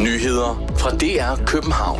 Nyheder fra DR København.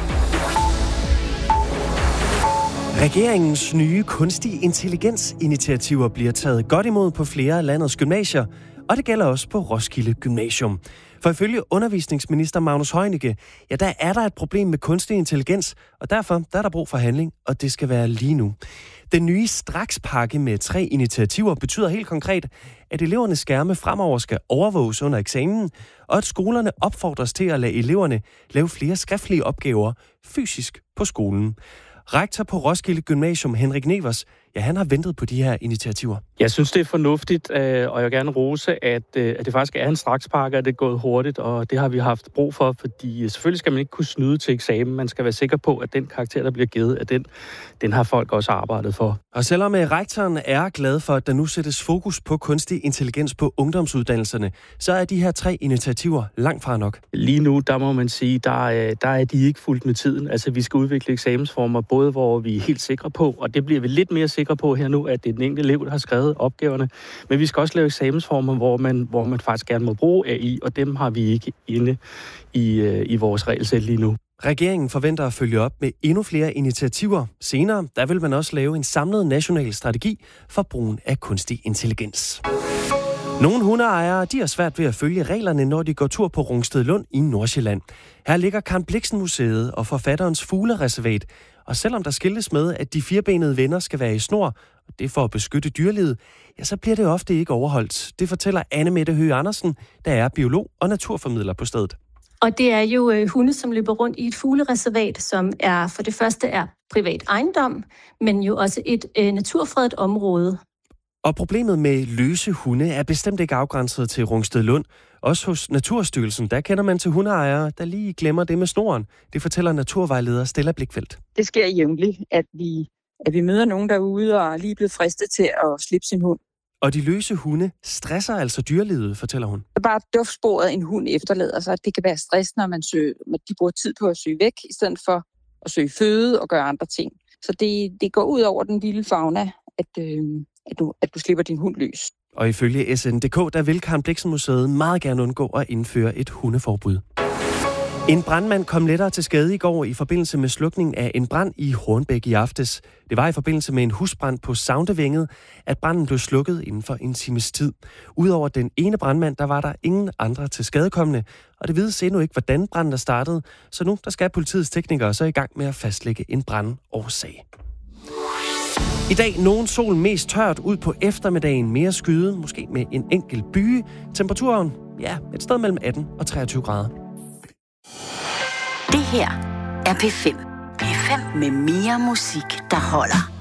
Regeringens nye kunstig intelligens-initiativer bliver taget godt imod på flere af landets gymnasier, og det gælder også på Roskilde Gymnasium. For ifølge undervisningsminister Magnus Heunicke, ja, der er der et problem med kunstig intelligens, og derfor der er der brug for handling, og det skal være lige nu. Den nye strakspakke med 3 initiativer betyder helt konkret, at elevernes skærme fremover skal overvåges under eksamen, og at skolerne opfordres til at lade eleverne lave flere skriftlige opgaver fysisk på skolen. Rektor på Roskilde Gymnasium, Henrik Nevers, ja, han har ventet på de her initiativer. Jeg synes, det er fornuftigt, og jeg vil gerne rose, at det faktisk er en strakspakke, at det er gået hurtigt, og det har vi haft brug for, fordi selvfølgelig skal man ikke kunne snyde til eksamen. Man skal være sikker på, at den karakter, der bliver givet, at den har folk også arbejdet for. Og selvom rektoren er glad for, at der nu sættes fokus på kunstig intelligens på ungdomsuddannelserne, så er de her 3 initiativer langt fra nok. Lige nu, der må man sige, der er de ikke fuldt med tiden. Altså, vi skal udvikle eksamensformer, både hvor vi er helt sikre på, og det bliver vi lidt mere sikre på her nu, at det er den enkelte elev, der har skrevet opgaverne. Men vi skal også lave eksamensformer, hvor man faktisk gerne må bruge AI, og dem har vi ikke inde i vores regelsæt lige nu. Regeringen forventer at følge op med endnu flere initiativer. Senere, der vil man også lave en samlet national strategi for brugen af kunstig intelligens. Nogle hundeejere, de har svært ved at følge reglerne, når de går tur på Rungstedlund i Nordsjælland. Her ligger Karen Blixen Museet og forfatterens fuglereservat. Og selvom der skiltes med, at de 4-benede venner skal være i snor, og det for at beskytte dyrelivet, ja, så bliver det ofte ikke overholdt. Det fortæller Anne Mette Høgh Andersen, der er biolog og naturformidler på stedet. Og det er jo hunde, som løber rundt i et fuglereservat, som for det første er privat ejendom, men jo også et naturfredet område. Og problemet med løse hunde er bestemt ikke afgrænset til Rungstedlund. Også hos Naturstyrelsen, der kender man til hundeejere, der lige glemmer det med snoren. Det fortæller naturvejleder Stella Blikfeldt. Det sker jævnligt, at vi møder nogen derude og er lige blevet fristet til at slippe sin hund. Og de løse hunde stresser altså dyrelivet, fortæller hun. Det er bare duftsporet, en hund efterlader sig. Det kan være stress, når de bruger tid på at søge væk, i stedet for at søge føde og gøre andre ting. Så det går ud over den lille fauna, at du slipper din hund løs. Og ifølge SNDK, der vil Karen Blixen Museet meget gerne undgå at indføre et hundeforbud. En brandmand kom lettere til skade i går i forbindelse med slukning af en brand i Hornbæk i aftes. Det var i forbindelse med en husbrand på Saundevænget, at branden blev slukket inden for en times tid. Udover den ene brandmand, der var der ingen andre til skadekommende, og det vides endnu ikke, hvordan branden er startet, så nu der skal politiets teknikere så i gang med at fastlægge en brandårsag. I dag nogen sol, mest tørt, ud på eftermiddagen, mere skyde, måske med en enkelt byge. Temperaturen, ja, et sted mellem 18 og 23 grader. Det her er P5. P5 med mere musik, der holder.